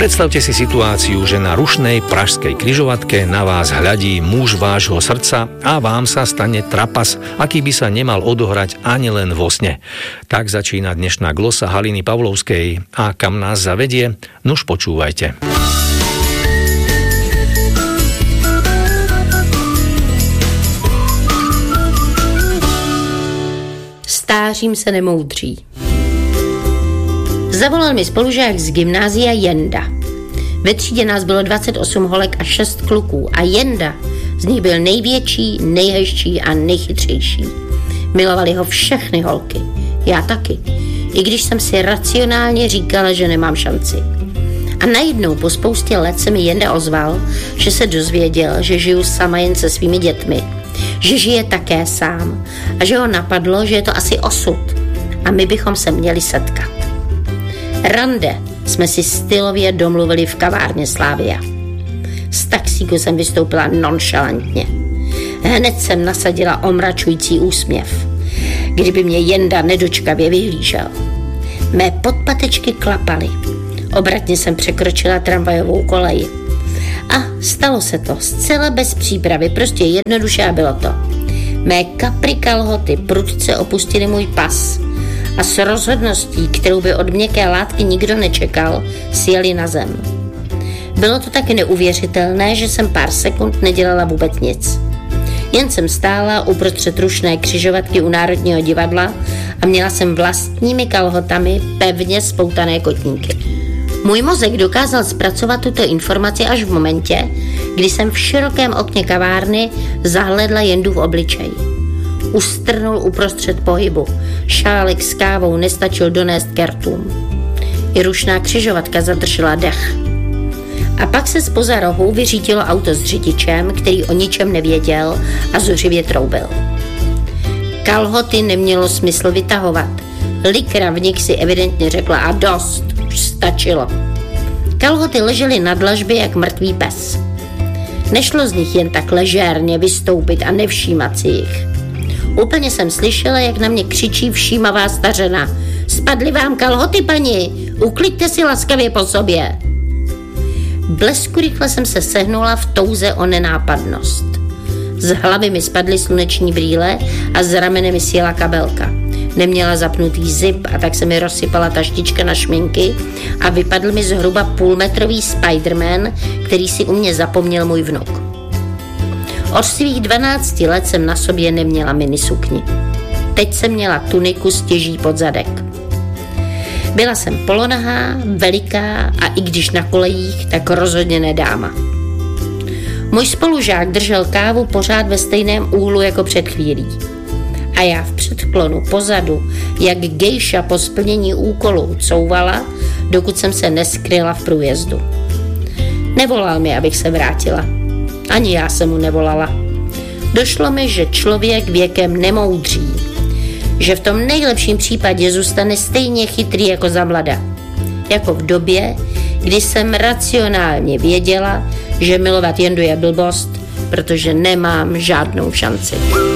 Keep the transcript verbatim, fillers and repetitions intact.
Predstavte si situáciu, že na rušnej pražskej križovatke na vás hľadí muž vášho srdca a vám sa stane trapas, aký by sa nemal odohrať ani len vo sne. Tak začína dnešná glosa Haliny Pavlovskej. A kam nás zavedie? Nuž počúvajte. Stářím se nemoudří. Zavolal mi spolužák z gymnázia Jenda. Ve třídě nás bylo dvacet osm holek a šest kluků a Jenda z nich byl největší, nejhezčí a nejchytřejší. Milovali ho všechny holky. Já taky. I když jsem si racionálně říkala, že nemám šanci. A najednou po spoustě let se mi Jenda ozval, že se dozvěděl, že žiju sama jen se svými dětmi. Že žije také sám a že ho napadlo, že je to asi osud a my bychom se měli setkat. Rande jsme si stylově domluvili v kavárně Slavia. Z taxíku jsem vystoupila nonšalantně. Hned jsem nasadila omračující úsměv, kdyby mě Jenda nedočkavě vyhlížel. Mé podpatečky klapaly. Obratně jsem překročila tramvajovou kolej. A stalo se to zcela bez přípravy, prostě jednoduše a bylo to. Mé kapry kalhoty prudce opustily můj pas a s rozhodností, kterou by od měkké látky nikdo nečekal, sjeli na zem. Bylo to taky neuvěřitelné, že jsem pár sekund nedělala vůbec nic. Jen jsem stála uprostřed rušné křižovatky u Národního divadla a měla jsem vlastními kalhotami pevně spoutané kotníky. Můj mozek dokázal zpracovat tuto informaci až v momentě, kdy jsem v širokém okně kavárny zahledla Jendu v obličeji. Ustrnul uprostřed pohybu, šálek s kávou nestačil donést ke rtům. I rušná křižovatka zadržela dech. A pak se zpoza rohu vyřítilo auto s řidičem, který o ničem nevěděl a zuřivě troubil. Kalhoty nemělo smysl vytahovat. Likra v nich si evidentně řekla a dost, už stačilo. Kalhoty ležely na dlažbě jak mrtvý pes. Nešlo z nich jen tak ležérně vystoupit a nevšímat si jich. Úplně jsem slyšela, jak na mě křičí všímavá stařena. Spadly vám kalhoty, paní, ukliďte si laskavě po sobě. Blesku rychle jsem se sehnula v touze o nenápadnost. Z hlavy mi spadly sluneční brýle a z ramene mi sjela kabelka. Neměla zapnutý zip a tak se mi rozsypala taštička na šminky a vypadl mi zhruba půlmetrový Spiderman, který si u mě zapomněl můj vnuk. Od svých dvanácti let jsem na sobě neměla minisukni. Teď jsem měla tuniku s těží pod zadek. Byla jsem polonahá, veliká a i když na kolejích, tak rozhodně nedáma. Můj spolužák držel kávu pořád ve stejném úhlu jako před chvílí. A já v předklonu pozadu, jak gejša po splnění úkolu, couvala, dokud jsem se neskryla v průjezdu. Nevolal mi, abych se vrátila. Ani já jsem mu nevolala. Došlo mi, že člověk věkem nemoudří. Že v tom nejlepším případě zůstane stejně chytrý jako za mlada. Jako v době, kdy jsem racionálně věděla, že milovat Jendu je blbost, protože nemám žádnou šanci.